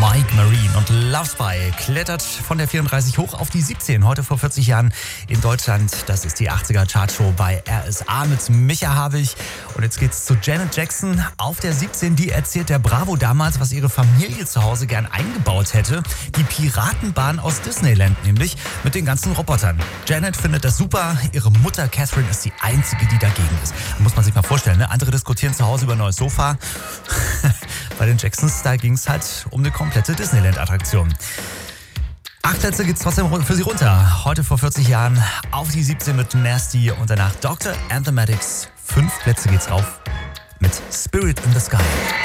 Mike Marine und Love Spy klettert von der 34 hoch auf die 17. Heute vor 40 Jahren in Deutschland. Das ist die 80er Chartshow bei RSA mit Micha Havig. Und jetzt geht's zu Janet Jackson auf der 17. Die erzählt der Bravo damals, was ihre Familie zu Hause gern eingebaut hätte. Die Piratenbahn aus Disneyland nämlich mit den ganzen Robotern. Janet findet das super. Ihre Mutter Catherine ist die einzige, die dagegen ist. Muss man sich mal vorstellen, ne? Andere diskutieren zu Hause über ein neues Sofa. Bei den Jacksons, da ging es halt um eine komplette Disneyland-Attraktion. 8 Plätze geht's trotzdem für sie runter. Heute vor 40 Jahren auf die 17 mit Nasty und danach Dr. Anthematics. 5 Plätze geht's rauf mit Spirit in the Sky.